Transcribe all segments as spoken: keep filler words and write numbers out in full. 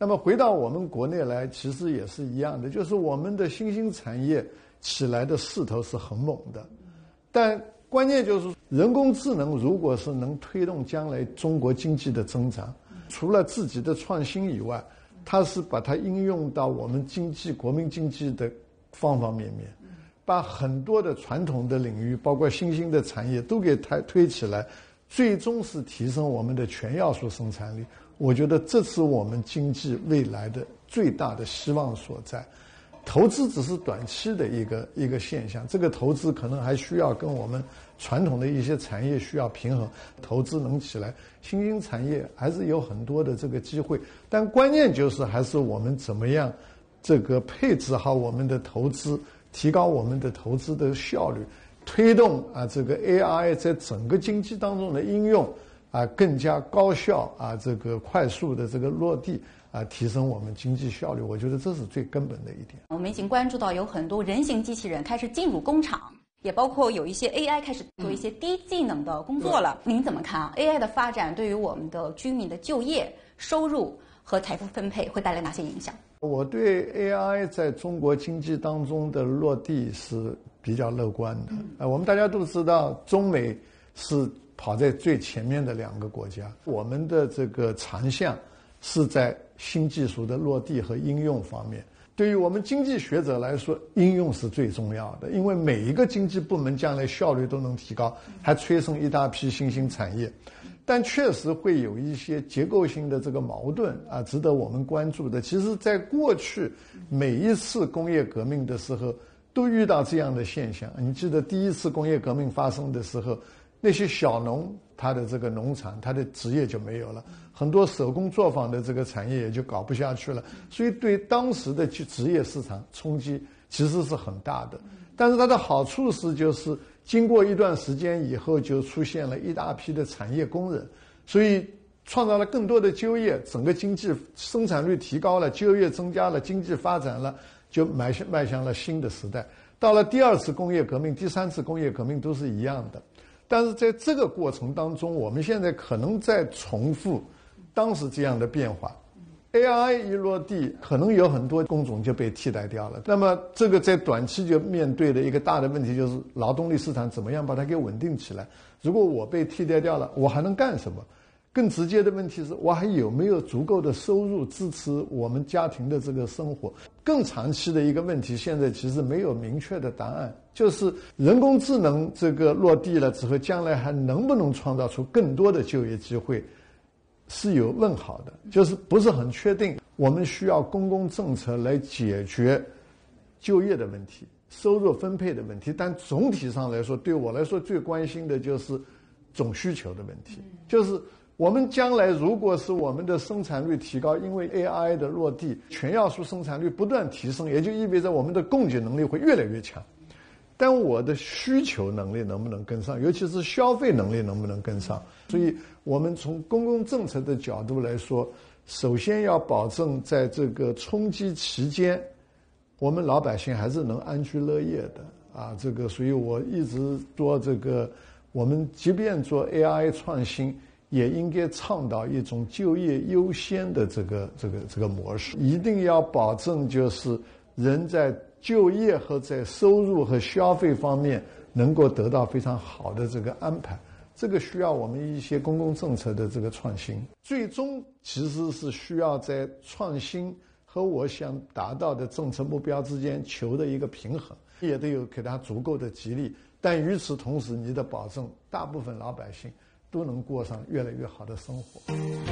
那么回到我们国内来，其实也是一样的，就是我们的新兴产业起来的势头是很猛的，但关键就是人工智能如果是能推动将来中国经济的增长，除了自己的创新以外，它是把它应用到我们经济、国民经济的方方面面，把很多的传统的领域，包括新兴的产业都给推推起来，最终是提升我们的全要素生产力。我觉得这是我们经济未来的最大的希望所在。投资只是短期的一个一个现象，这个投资可能还需要跟我们传统的一些产业需要平衡，投资能起来，新兴产业还是有很多的这个机会，但关键就是还是我们怎么样这个配置好我们的投资，提高我们的投资的效率，推动啊这个 A I 在整个经济当中的应用啊更加高效啊这个快速的这个落地。啊，提升我们经济效率，我觉得这是最根本的一点。 我们已经关注到有很多人形机器人开始进入工厂，也包括有一些 A I 开始做一些低技能的工作了。嗯、您怎么看啊 ？A I 的发展对于我们的居民的就业、收入和财富分配会带来哪些影响？ 我对 A I 在中国经济当中的落地是比较乐观的。嗯、呃，我们大家都知道，中美是跑在最前面的两个国家，我们的这个长项是在新技术的落地和应用方面。对于我们经济学者来说，应用是最重要的，因为每一个经济部门将来效率都能提高，还催生一大批新兴产业。但确实会有一些结构性的这个矛盾啊，值得我们关注的。其实在过去每一次工业革命的时候都遇到这样的现象。你记得第一次工业革命发生的时候，那些小农他的这个农场他的职业就没有了，很多手工作坊的这个产业也就搞不下去了，所以对当时的职业市场冲击其实是很大的。但是它的好处是就是经过一段时间以后就出现了一大批的产业工人，所以创造了更多的就业，整个经济生产率提高了，就业增加了，经济发展了，就迈向迈向了新的时代。到了第二次工业革命、第三次工业革命都是一样的。但是在这个过程当中，我们现在可能在重复当时这样的变化。A I 一落地，可能有很多工种就被替代掉了。那么这个在短期就面对的一个大的问题就是劳动力市场怎么样把它给稳定起来。如果我被替代掉了，我还能干什么？更直接的问题是我还有没有足够的收入支持我们家庭的这个生活。更长期的一个问题现在其实没有明确的答案，就是人工智能这个落地了之后，将来还能不能创造出更多的就业机会是有问号的，就是不是很确定。我们需要公共政策来解决就业的问题、收入分配的问题，但总体上来说，对我来说最关心的就是总需求的问题，就是我们将来如果是我们的生产率提高，因为 A I 的落地，全要素生产率不断提升，也就意味着我们的供给能力会越来越强。但我的需求能力能不能跟上，尤其是消费能力能不能跟上？所以我们从公共政策的角度来说，首先要保证在这个冲击期间，我们老百姓还是能安居乐业的啊。这个，所以我一直说这个，我们即便做 A I 创新，也应该倡导一种就业优先的这个这个这个模式，一定要保证就是人在就业和在收入和消费方面能够得到非常好的这个安排。这个需要我们一些公共政策的这个创新，最终其实是需要在创新和我想达到的政策目标之间求的一个平衡，也得有给他足够的激励，但与此同时你得保证大部分老百姓都能过上越来越好的生活。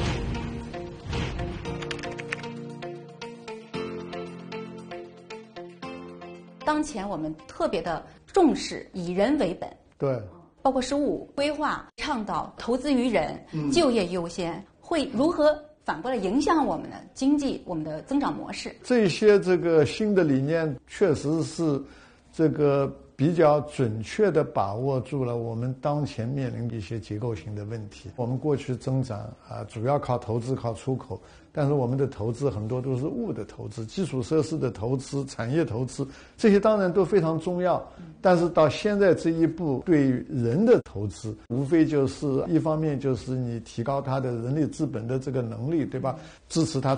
当前我们特别的重视以人为本， 对， 包括“十五”规划倡导投资于人、嗯、就业优先，会如何反过来影响我们的经济、我们的增长模式？ 这些这个新的理念确实是这个比较准确地把握住了我们当前面临的一些结构性的问题。我们过去增长啊，主要靠投资、靠出口，但是我们的投资很多都是物的投资、基础设施的投资、产业投资，这些当然都非常重要。但是到现在这一步，对于人的投资，无非就是一方面就是你提高他的人力资本的这个能力，对吧？支持他